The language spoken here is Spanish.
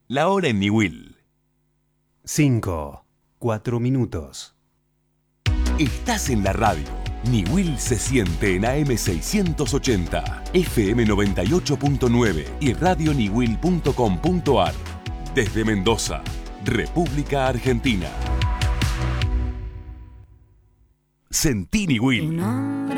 La hora en Niwil. 5, 4 minutos. Estás en la radio. Niwil se siente en AM 680, FM 98.9 y radioniwil.com.ar. Desde Mendoza, República Argentina. Sentí Niwil.